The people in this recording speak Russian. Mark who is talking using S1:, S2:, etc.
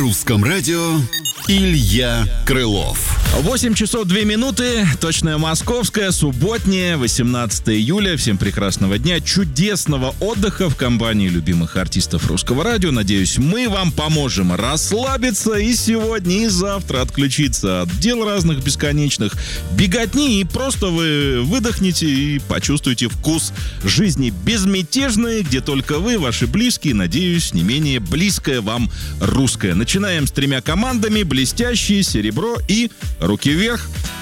S1: русском радио Илья Крылов.
S2: 8 часов 2 минуты, точное московское, субботнее, 18 июля. Всем прекрасного дня, чудесного отдыха в компании любимых артистов русского радио. Надеюсь, мы вам поможем расслабиться и сегодня, и завтра отключиться от дел разных бесконечных, беготни, и просто вы выдохните и почувствуете вкус жизни безмятежной, где только вы, ваши близкие, надеюсь, не менее близкое вам русское. Начинаем с 3 командами: блестящие, серебро и руки вверх.